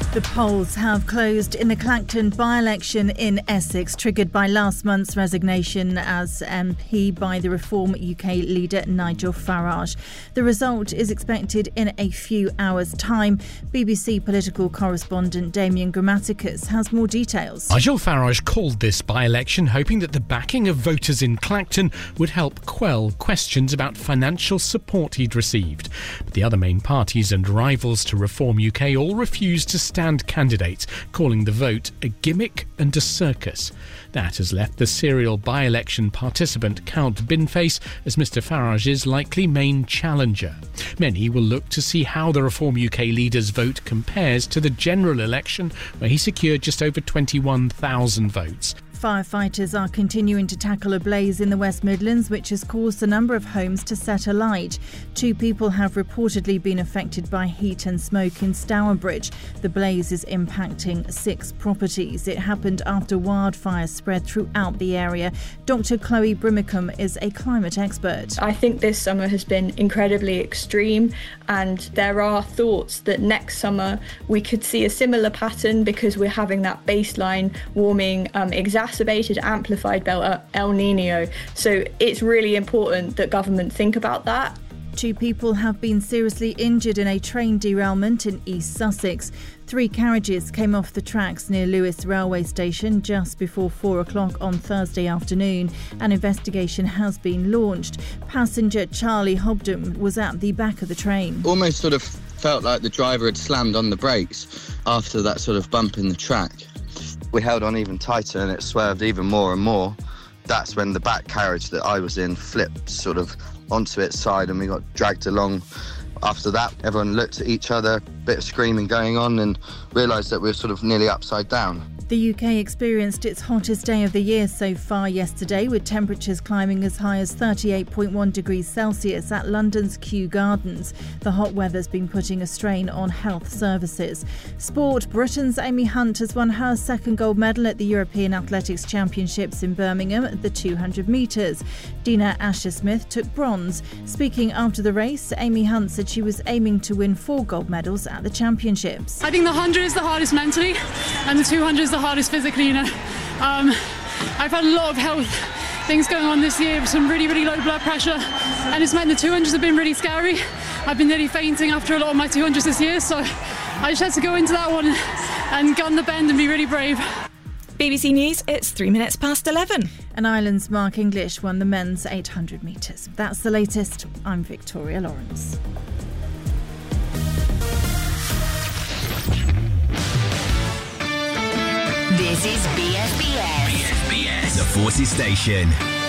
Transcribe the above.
The polls have closed in the Clacton by-election in Essex, triggered by last month's resignation as MP by the Reform UK leader Nigel Farage. The result is expected in a few hours' time. BBC political correspondent Damien Grammaticus has more details. Nigel Farage called this by-election hoping that the backing of voters in Clacton would help quell questions about financial support he'd received. But the other main parties and rivals to Reform UK all refused to stand candidates, calling the vote a gimmick and a circus. That has left the serial by-election participant Count Binface as Mr Farage's likely main challenger. Many will look to see how the Reform UK leader's vote compares to the general election, where he secured just over 21,000 votes. Firefighters are continuing to tackle a blaze in the West Midlands, which has caused a number of homes to set alight. 2 people have reportedly been affected by heat and smoke in Stourbridge. The blaze is impacting 6 properties. It happened after wildfires spread throughout the area. Dr. Chloe Brimicombe is a climate expert. I think this summer has been incredibly extreme, and there are thoughts that next summer we could see a similar pattern because we're having that baseline warming exacerbated, amplified by El Nino. So it's really important that government think about that. 2 people have been seriously injured in a train derailment in East Sussex. 3 carriages came off the tracks near Lewes railway station just before 4 o'clock on Thursday afternoon. An investigation has been launched. Passenger Charlie Hobden was at the back of the train. Almost sort of felt like the driver had slammed on the brakes after that sort of bump in the track. We held on even tighter and it swerved even more and more. That's when the back carriage that I was in flipped sort of onto its side and we got dragged along. After that, everyone looked at each other, a bit of screaming going on, and realised that we were sort of nearly upside down. The UK experienced its hottest day of the year so far yesterday, with temperatures climbing as high as 38.1 degrees Celsius at London's Kew Gardens. The hot weather's been putting a strain on health services. Sport, Britain's Amy Hunt has won her 2nd gold medal at the European Athletics Championships in Birmingham at the 200 metres. Dina Asher-Smith took bronze. Speaking after the race, Amy Hunt said she was aiming to win 4 gold medals at the championships. I think the 100 is the hardest mentally and the 200 is the hardest physically. I've had a lot of health things going on this year with some really, really low blood pressure, and it's meant the 200s have been really scary. I've been nearly fainting after a lot of my 200s this year, so I just had to go into that one and gun the bend and be really brave. BBC News, it's 3 minutes past 11. And Ireland's Mark English won the men's 800 metres. That's the latest. I'm Victoria Lawrence. This is BSBS. The Forces Station.